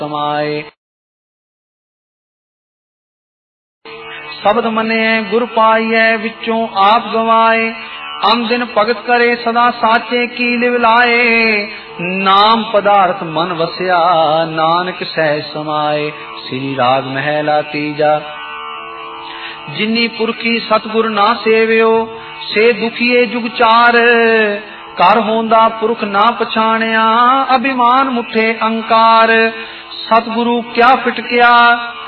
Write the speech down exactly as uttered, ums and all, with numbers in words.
समाए। शब्द मने गुर पाइए विचों आप गवाए। अम दिन भगत करे सदा साचे की लिव लाए। नाम पदार्थ मन वस्या नानक सहज समाए। श्री राग महला तीजा। जिन्नी पुरखी सतगुर ना सेवियो से दुखिए जुग चार। कर होंदा पुरख ना पछाणिया अभिमान मुठे अंकार। सतगुरु क्या फिटकिया